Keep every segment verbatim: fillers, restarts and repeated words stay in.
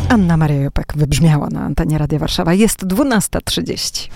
Anna Maria Jopek wybrzmiała na antenie Radia Warszawa. Jest dwunasta trzydzieści.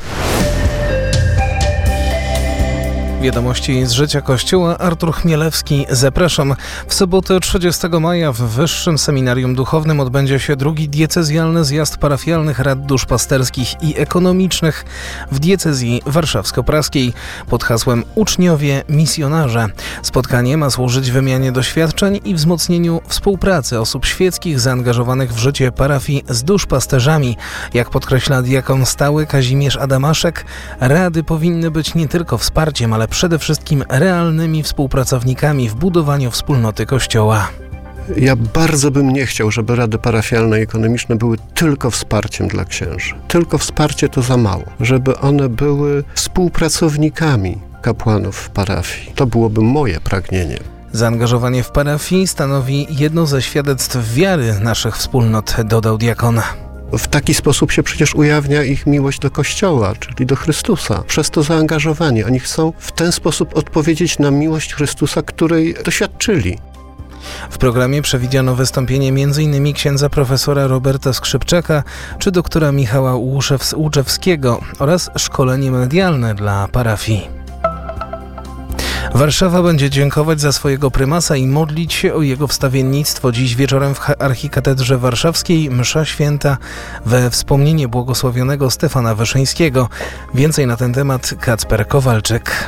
Wiadomości z życia Kościoła. Artur Chmielewski. Zapraszam. W sobotę trzydziestego maja w Wyższym Seminarium Duchownym odbędzie się drugi diecezjalny zjazd parafialnych rad duszpasterskich i ekonomicznych w diecezji warszawsko-praskiej pod hasłem Uczniowie Misjonarze. Spotkanie ma służyć wymianie doświadczeń i wzmocnieniu współpracy osób świeckich zaangażowanych w życie parafii z duszpasterzami. Jak podkreśla diakon stały Kazimierz Adamaszek, rady powinny być nie tylko wsparciem, ale przede wszystkim realnymi współpracownikami w budowaniu wspólnoty Kościoła. Ja bardzo bym nie chciał, żeby rady parafialne i ekonomiczne były tylko wsparciem dla księży. Tylko wsparcie to za mało. Żeby one były współpracownikami kapłanów w parafii. To byłoby moje pragnienie. Zaangażowanie w parafii stanowi jedno ze świadectw wiary naszych wspólnot, dodał diakon. W taki sposób się przecież ujawnia ich miłość do Kościoła, czyli do Chrystusa. Przez to zaangażowanie. Oni chcą w ten sposób odpowiedzieć na miłość Chrystusa, której doświadczyli. W programie przewidziano wystąpienie m.in. księdza profesora Roberta Skrzypczaka czy doktora Michała Łuczewskiego oraz szkolenie medialne dla parafii. Warszawa będzie dziękować za swojego prymasa i modlić się o jego wstawiennictwo. Dziś wieczorem w Archikatedrze Warszawskiej msza święta we wspomnienie błogosławionego Stefana Wyszyńskiego. Więcej na ten temat Kacper Kowalczyk.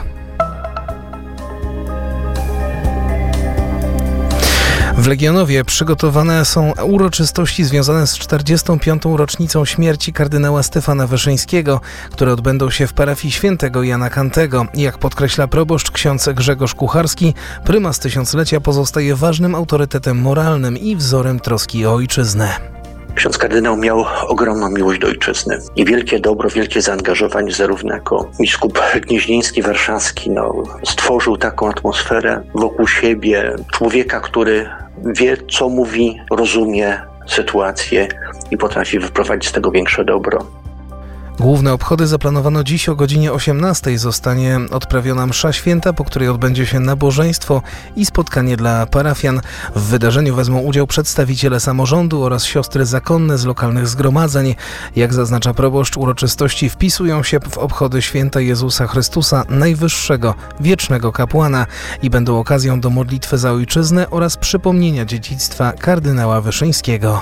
W Legionowie przygotowane są uroczystości związane z czterdziestą piątą rocznicą śmierci kardynała Stefana Wyszyńskiego, które odbędą się w parafii świętego Jana Kantego. Jak podkreśla proboszcz ksiądz Grzegorz Kucharski, prymas tysiąclecia pozostaje ważnym autorytetem moralnym i wzorem troski o ojczyznę. Ksiądz kardynał miał ogromną miłość do ojczyzny i wielkie dobro, wielkie zaangażowanie zarówno jako biskup gnieźnieński, warszawski, no, stworzył taką atmosferę wokół siebie, człowieka, który wie, co mówi, rozumie sytuację i potrafi wyprowadzić z tego większe dobro. Główne obchody zaplanowano dziś o godzinie osiemnastej. Zostanie odprawiona msza święta, po której odbędzie się nabożeństwo i spotkanie dla parafian. W wydarzeniu wezmą udział przedstawiciele samorządu oraz siostry zakonne z lokalnych zgromadzeń. Jak zaznacza proboszcz, uroczystości wpisują się w obchody święta Jezusa Chrystusa, najwyższego, wiecznego kapłana i będą okazją do modlitwy za ojczyznę oraz przypomnienia dziedzictwa kardynała Wyszyńskiego.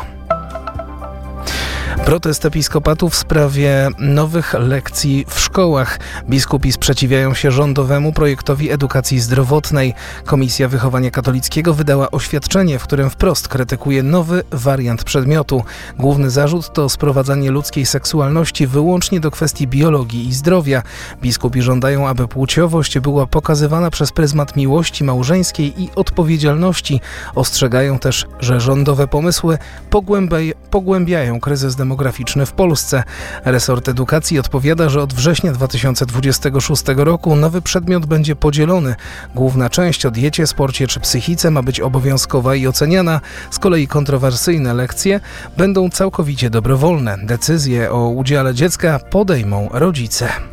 Protest episkopatu w sprawie nowych lekcji w szkołach. Biskupi sprzeciwiają się rządowemu projektowi edukacji zdrowotnej. Komisja Wychowania Katolickiego wydała oświadczenie, w którym wprost krytykuje nowy wariant przedmiotu. Główny zarzut to sprowadzanie ludzkiej seksualności wyłącznie do kwestii biologii i zdrowia. Biskupi żądają, aby płciowość była pokazywana przez pryzmat miłości małżeńskiej i odpowiedzialności. Ostrzegają też, że rządowe pomysły pogłębiaj, pogłębiają kryzys demograficzny w Polsce. Resort Edukacji odpowiada, że od września dwa tysiące dwudziestego szóstego roku nowy przedmiot będzie podzielony. Główna część o diecie, sporcie czy psychice ma być obowiązkowa i oceniana. Z kolei kontrowersyjne lekcje będą całkowicie dobrowolne. Decyzję o udziale dziecka podejmą rodzice.